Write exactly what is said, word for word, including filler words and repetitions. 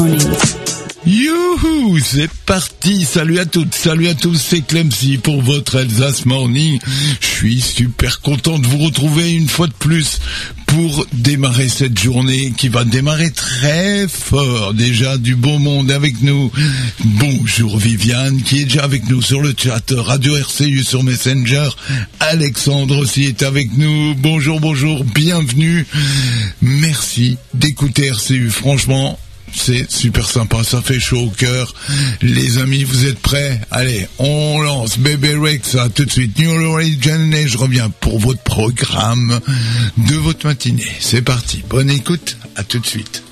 Youhou, c'est parti. Salut à toutes, salut à tous, c'est Clemsy pour votre Alsace Morning. Je suis super content de vous retrouver une fois de plus pour démarrer cette journée qui va démarrer très fort. Déjà du beau monde avec nous. Bonjour Viviane qui est déjà avec nous sur le chat Radio R C U sur Messenger. Alexandre aussi est avec nous. Bonjour, bonjour, bienvenue. Merci d'écouter R C U, franchement. C'est super sympa, ça fait chaud au cœur. Les amis, vous êtes prêts? Allez, on lance Bébé Rexha tout de suite. New Origin et je reviens pour votre programme de votre matinée. C'est parti, bonne écoute, à tout de suite.